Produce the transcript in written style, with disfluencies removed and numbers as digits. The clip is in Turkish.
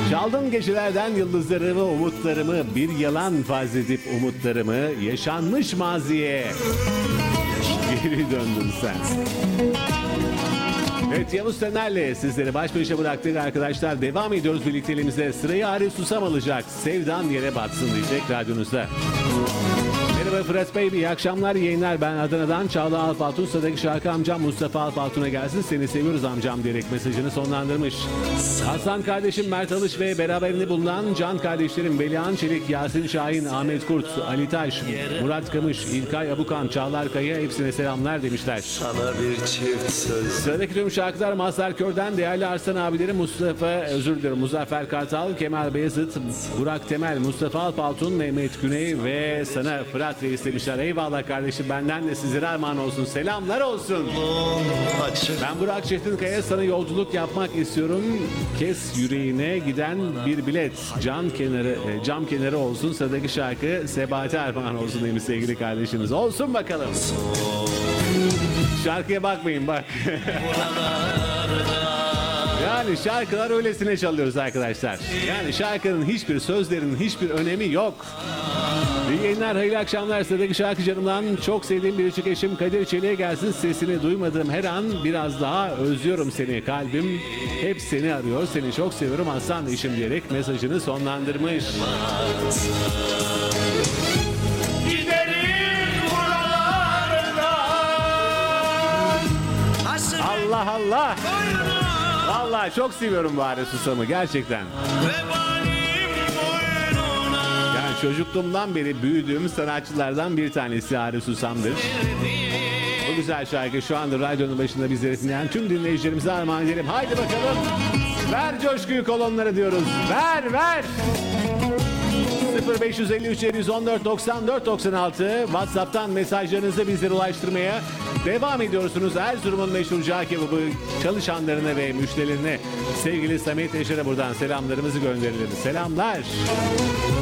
Çaldım gecelerden yıldızlarımı, umutlarımı, bir yalan farz edip umutlarımı, yaşanmış maziye geri döndün sen. Evet, Yavuz Taner'le sizleri baş başa bıraktık arkadaşlar. Devam ediyoruz birlikteliğimize. Sırayı Arif Susam alacak. Sevdan yere batsın diyecek radyonuzda. Merhaba Fırat Bey, iyi akşamlar, yayınlar. Ben Adana'dan Çağla Alpaltun. Sıradaki şarkı amcam Mustafa Alpaltun'a gelsin. Seni seviyoruz amcam diyerek mesajını sonlandırmış. Hasan kardeşim Mert Alış ve beraberinde bulunan Can kardeşlerim Belihan Çelik, Yasin Şahin, Ahmet Kurt, Ali Taş, Murat Kamış, İlkay Abukan, Çağlar Kaya, hepsine selamlar demişler. Sana bir çift söz. Sıradaki tüm şarkılar Mazhar Kör'den değerli Arslan abilerim Muzaffer Kartal, Kemal Beyazıt, Burak Temel, Mustafa Alpaltun, Mehmet Güney ve sana Fırat Reis demişler. Eyvallah kardeşim, benden de sizlere armağan olsun. Selamlar olsun. Açık Ben Burak Çetinkaya, sana yolculuk yapmak istiyorum. Kes yüreğine giden bir bilet. Cam kenarı olsun. Sıradaki şarkı Sebahat'e armağan olsun demiş sevgili kardeşimiz. Olsun bakalım. Şarkıya bakmayın bak. Yani şarkılar öylesine çalıyoruz arkadaşlar. Yani şarkının hiçbir sözlerinin hiçbir önemi yok. İyi yayınlar, hayırlı akşamlar. Sıradaki şarkı canımdan çok sevdiğim biricik eşim Kadir Çelik'e gelsin. Sesini duymadığım her an biraz daha özlüyorum seni. Kalbim hep seni arıyor. Seni çok seviyorum aslan eşim diyerek mesajını sonlandırmış. Allah Allah. Vallahi çok seviyorum bu Arif Susam'ı gerçekten. Yani çocukluğumdan beri büyüdüğüm sanatçılardan bir tanesi Arif Susam'dır. Bu güzel şarkı şu anda radyonun başında bizleri dinleyen tüm dinleyicilerimize armağan edelim. Haydi bakalım. Ver coşkuyu kolonlara diyoruz. Ver ver. 0553 714 94 96 WhatsApp'tan mesajlarınızı bizlere ulaştırmaya devam ediyorsunuz. Erzurum'un meşhur cağ kebabı çalışanlarına ve müşterilerine sevgili Samet Yaşar'a buradan selamlarımızı gönderelim. Selamlar.